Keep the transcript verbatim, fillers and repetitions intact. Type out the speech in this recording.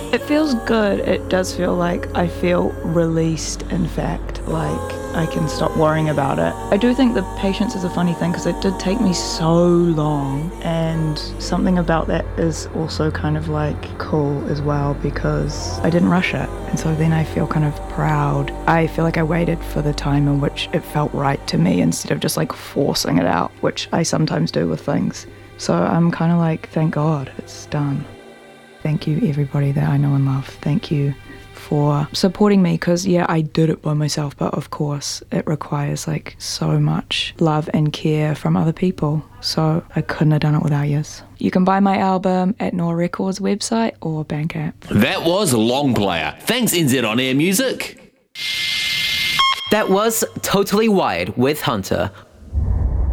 It feels good. It does feel like I feel released, in fact, like I can stop worrying about it. I do think the patience is a funny thing because it did take me so long, and something about that is also kind of like cool as well because I didn't rush it. And so then I feel kind of proud. I feel like I waited for the time in which it felt right to me instead of just like forcing it out, which I sometimes do with things. So I'm kind of like, thank God it's done. Thank you, everybody that I know and love. Thank you for supporting me because, yeah, I did it by myself, but of course it requires like so much love and care from other people. So I couldn't have done it without yous. You can buy my album at Noah Records website or Bandcamp. That was Long Player. Thanks, N Z On Air Music. That was Totally Wired with Hunter